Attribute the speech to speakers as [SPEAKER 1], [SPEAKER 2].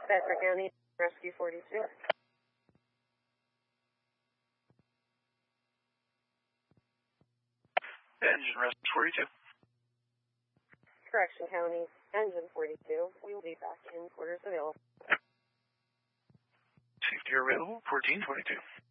[SPEAKER 1] Bedford County, Rescue 42.
[SPEAKER 2] Engine Rescue 42.
[SPEAKER 1] Correction County, Engine 42. We will be back in quarters available.
[SPEAKER 2] Safety available, 1422.